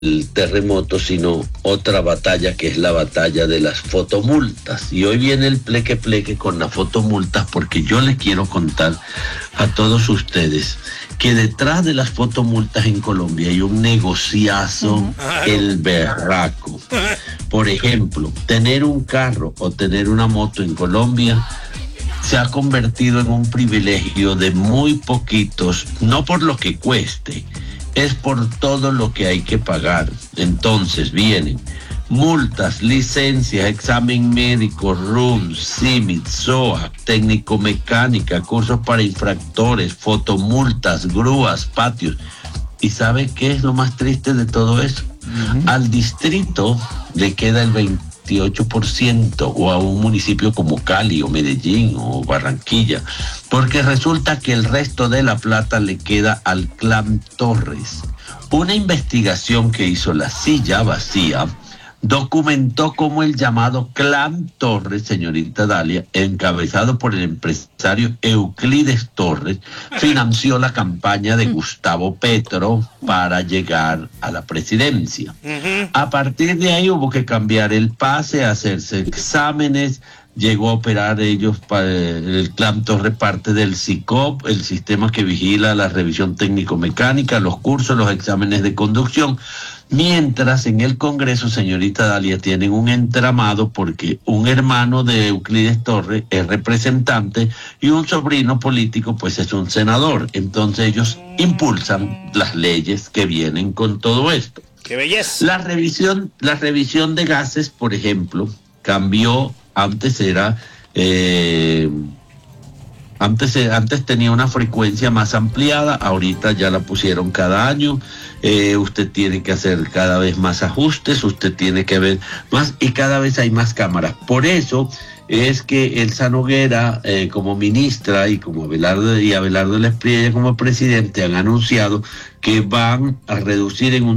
terremoto, sino otra batalla que es la batalla de las fotomultas. Y hoy viene el pleque con las fotomultas porque yo les quiero contar a todos ustedes que detrás de las fotomultas en Colombia hay un negociazo, el berraco. Por ejemplo, tener un carro o tener una moto en Colombia se ha convertido en un privilegio de muy poquitos, no por lo que cueste, es por todo lo que hay que pagar. Entonces vienen multas, licencias, examen médico, RUM, CIMIT, SOA, técnico mecánica, cursos para infractores, fotomultas, grúas, patios. ¿Y sabe qué es lo más triste de todo eso? Al distrito le queda el 28% o a un municipio como Cali o Medellín o Barranquilla, porque resulta que el resto de la plata le queda al Clan Torres. Una investigación que hizo La Silla Vacía documentó cómo el llamado Clan Torres, señorita Dalia, encabezado por el empresario Euclides Torres, financió la campaña de Gustavo Petro para llegar a la presidencia. A partir de ahí hubo que cambiar el pase, hacerse exámenes. Llegó a operar ellos para el Clan Torres, parte del SICOP, el sistema que vigila la revisión técnico-mecánica, los cursos, los exámenes de conducción. Mientras en el Congreso, señorita Dalia, tienen un entramado porque un hermano de Euclides Torres es representante y un sobrino político pues es un senador. Entonces ellos impulsan las leyes que vienen con todo esto. ¡Qué belleza! La revisión de gases, por ejemplo, cambió. Antes tenía una frecuencia más ampliada, ahorita ya la pusieron cada año. Usted tiene que hacer cada vez más ajustes, usted tiene que ver más y cada vez hay más cámaras. Por eso es que Elsa Noguera como ministra y como Abelardo Lespriella como presidente han anunciado que van a reducir en un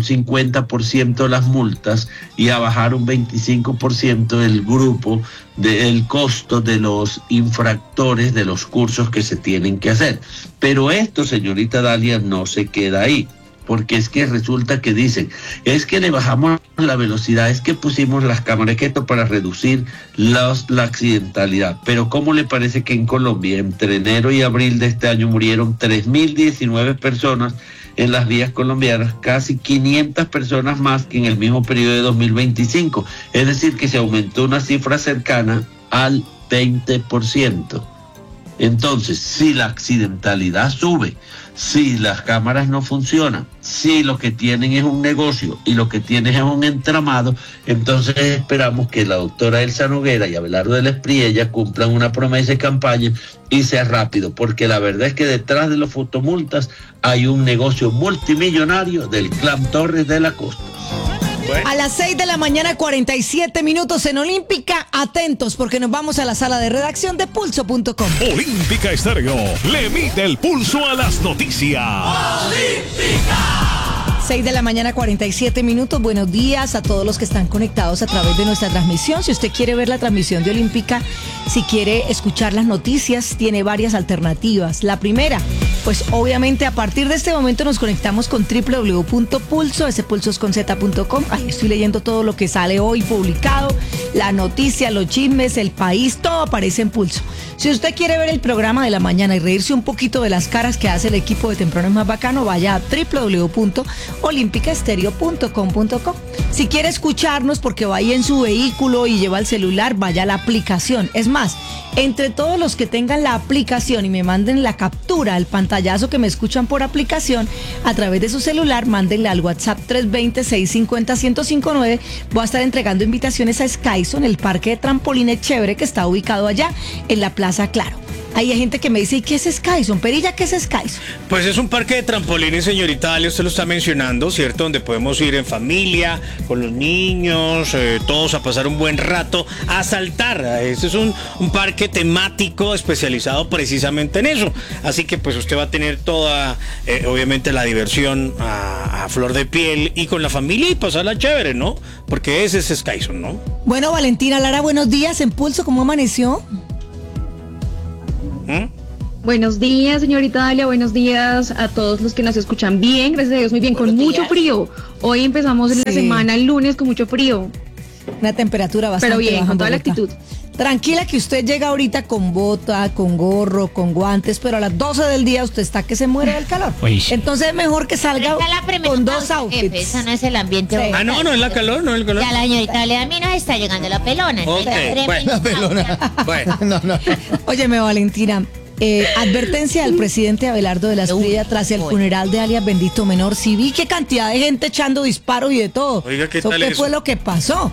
50% las multas y a bajar un 25% el grupo del costo de los infractores de los cursos que se tienen que hacer. Pero esto, señorita Dalia, no se queda ahí. Porque es que resulta que dicen, es que le bajamos la velocidad, es que pusimos las cámaras, que esto para reducir la accidentalidad. Pero ¿cómo le parece que en Colombia, entre enero y abril de este año, murieron 3.019 personas en las vías colombianas, casi 500 personas más que en el mismo periodo de 2025? Es decir, que se aumentó una cifra cercana al 20%. Entonces, si la accidentalidad sube, si las cámaras no funcionan, si lo que tienen es un negocio y lo que tienen es un entramado, entonces esperamos que la doctora Elsa Noguera y Abelardo Lespriella cumplan una promesa de campaña y sea rápido, porque la verdad es que detrás de los fotomultas hay un negocio multimillonario del Clan Torres de la Costa. Bueno. A las 6 de la mañana, 47 minutos en Olímpica. Atentos porque nos vamos a la sala de redacción de Pulso.com. Olímpica Estéreo le mide el pulso a las noticias. ¡Olímpica! 6 de la mañana, 47 minutos. Buenos días a todos los que están conectados a través de nuestra transmisión. Si usted quiere ver la transmisión de Olímpica, si quiere escuchar las noticias, tiene varias alternativas. La primera, pues obviamente a partir de este momento nos conectamos con www.pulso, ese pulso es con z.com. Ahí estoy leyendo todo lo que sale hoy publicado, la noticia, los chismes, el país, todo aparece en Pulso. Si usted quiere ver el programa de la mañana y reírse un poquito de las caras que hace el equipo de Temprano es Más Bacano, vaya a www.olimpicaestereo.com.co. Si quiere escucharnos porque va ahí en su vehículo y lleva el celular, vaya a la aplicación. Es más, entre todos los que tengan la aplicación y me manden la captura, el pantallazo que me escuchan por aplicación a través de su celular, mándenle al WhatsApp 320-650-1059. Voy a estar entregando invitaciones a Skyson, el parque de trampolines chévere que está ubicado allá en la Plaza Claro. Ahí hay gente que me dice, ¿y qué es Skyson? Perilla, ¿qué es Skyson? Pues es un parque de trampolines, señorita Dalia, usted lo está mencionando, ¿cierto? Donde podemos ir en familia, con los niños, todos a pasar un buen rato, a saltar. Este es un parque temático especializado precisamente en eso. Así que pues usted va a tener toda, obviamente, la diversión a flor de piel y con la familia y pasarla chévere, ¿no? Porque ese es Skyson, ¿no? Bueno, Valentina Lara, buenos días. En Pulso, ¿cómo amaneció? Buenos días, señorita Dalia, buenos días a todos los que nos escuchan bien, gracias a Dios, muy bien, con mucho frío. Hoy empezamos la semana el lunes con mucho frío. Una temperatura bastante pero bien, baja con en toda la Bogotá. actitud. Tranquila que usted llega ahorita con bota, con gorro, con guantes, pero a las 12 del día usted está que se muere del calor. Uy, sí. Entonces es mejor que salga con dos outfits. Eso no es el ambiente. Sí. bogotano. No es la calor, no es el calor. Ya la señorita a mí nos está llegando la pelona. Ok, Tremendo bueno. No. Óyeme, Valentina, advertencia del presidente Abelardo de la Espriella tras el funeral de alias Bendito Menor. Si vi qué cantidad de gente echando disparos y de todo. Oiga, ¿qué tal ¿Qué eso? fue lo que pasó?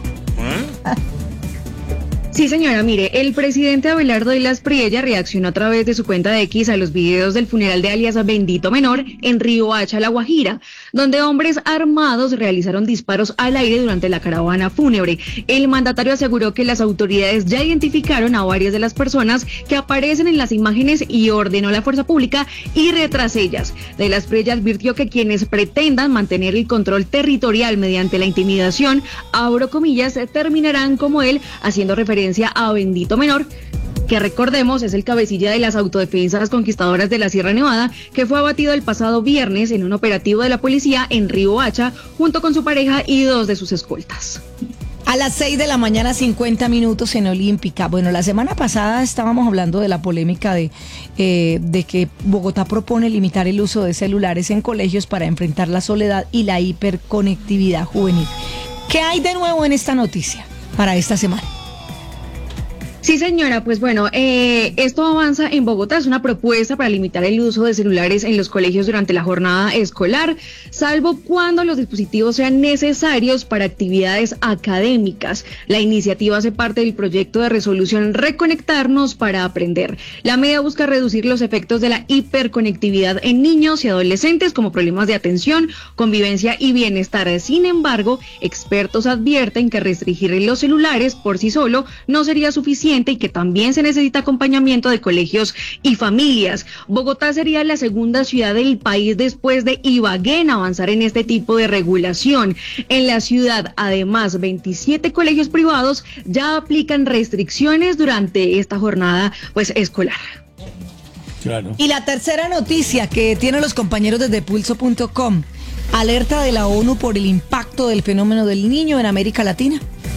Sí, señora, mire, el presidente Abelardo de la Espriella reaccionó a través de su cuenta de X a los videos del funeral de alias Bendito Menor en Riohacha, La Guajira, donde hombres armados realizaron disparos al aire durante la caravana fúnebre. El mandatario aseguró que las autoridades ya identificaron a varias de las personas que aparecen en las imágenes y ordenó a la fuerza pública ir tras ellas. De la Espriella advirtió que quienes pretendan mantener el control territorial mediante la intimidación, abro comillas, terminarán como él, haciendo referencia a Bendito Menor, que recordemos es el cabecilla de las autodefensas conquistadoras de la Sierra Nevada, que fue abatido el pasado viernes en un operativo de la policía en Riohacha, junto con su pareja y 2 de sus escoltas. A las 6 de la mañana, 50 minutos en Olímpica. Bueno, la semana pasada estábamos hablando de la polémica de que Bogotá propone limitar el uso de celulares en colegios para enfrentar la soledad y la hiperconectividad juvenil. ¿Qué hay de nuevo en esta noticia para esta semana? Sí, señora, pues bueno, esto avanza en Bogotá, es una propuesta para limitar el uso de celulares en los colegios durante la jornada escolar, salvo cuando los dispositivos sean necesarios para actividades académicas. La iniciativa hace parte del proyecto de resolución Reconectarnos para Aprender. La medida busca reducir los efectos de la hiperconectividad en niños y adolescentes como problemas de atención, convivencia y bienestar. Sin embargo, expertos advierten que restringir los celulares por sí solo no sería suficiente y que también se necesita acompañamiento de colegios y familias. Bogotá sería la segunda ciudad del país después de Ibagué en avanzar en este tipo de regulación. En la ciudad, además, 27 colegios privados ya aplican restricciones durante esta jornada escolar. Claro. Y la tercera noticia que tienen los compañeros desde pulso.com, alerta de la ONU por el impacto del fenómeno del niño en América Latina.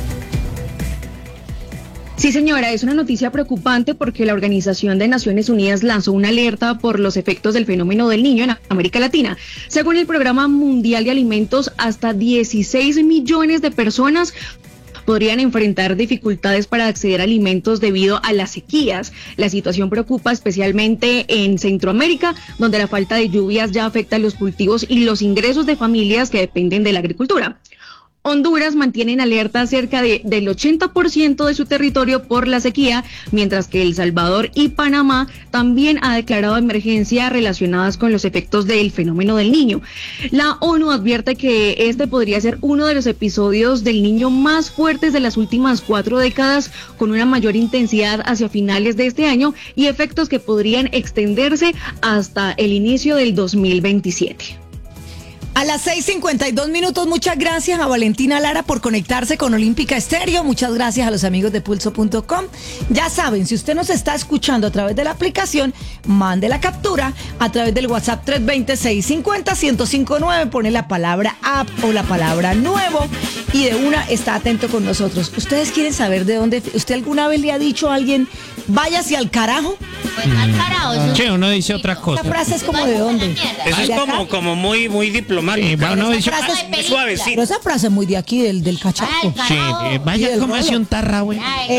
Sí, señora, es una noticia preocupante porque la Organización de Naciones Unidas lanzó una alerta por los efectos del fenómeno del niño en América Latina. Según el Programa Mundial de Alimentos, hasta 16 millones de personas podrían enfrentar dificultades para acceder a alimentos debido a las sequías. La situación preocupa especialmente en Centroamérica, donde la falta de lluvias ya afecta los cultivos y los ingresos de familias que dependen de la agricultura. Honduras mantiene en alerta cerca del 80% de su territorio por la sequía, mientras que El Salvador y Panamá también ha declarado emergencia relacionadas con los efectos del fenómeno del niño. La ONU advierte que este podría ser uno de los episodios del niño más fuertes de las últimas 4 décadas, con una mayor intensidad hacia finales de este año y efectos que podrían extenderse hasta el inicio del 2027. A las 6:52 minutos, muchas gracias a Valentina Lara por conectarse con Olímpica Estéreo. Muchas gracias a los amigos de pulso.com. Ya saben, si usted nos está escuchando a través de la aplicación, mande la captura a través del WhatsApp 320-650-1059, pone la palabra app o la palabra nuevo y de una está atento con nosotros. ¿Ustedes quieren saber de dónde? ¿Usted alguna vez le ha dicho a alguien, váyase al carajo? Pues al carajo, eso Che, uno dice otra cosa. Esa frase es como de dónde. Eso es ¿De acá? como muy diplomático. Uno dice, Esa frase Muy suavecito. Pero esa frase es muy de aquí, del cachaco. sí, Y vaya el como hace rolo. un tarra, güey.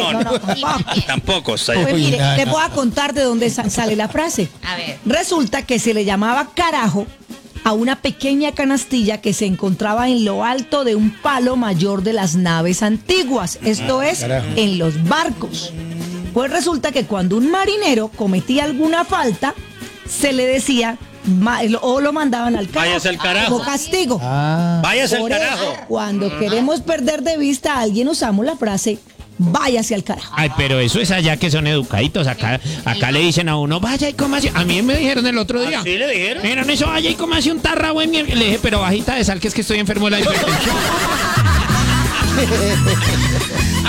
Tampoco está Pues Uy, mire, nada. les voy a contar de dónde sale la frase. A ver. Resulta que se le llamaba carajo a una pequeña canastilla que se encontraba en lo alto de un palo mayor de las naves antiguas, esto es, carajo. en los barcos. Pues resulta que cuando un marinero cometía alguna falta, se le decía o lo mandaban al carajo. Váyase al carajo. Como castigo. Váyase al Por eso, carajo. cuando queremos perder de vista a alguien, usamos la frase váyase al carajo. Ay, pero eso es allá que son educaditos. Acá le dicen a uno, vaya y cómase. A mí me dijeron el otro día. ¿Sí le dijeron? Miren eso, vaya y cómase un tarra, güey. Le dije, pero bajita de sal, que es que estoy enfermo de la hipertensión.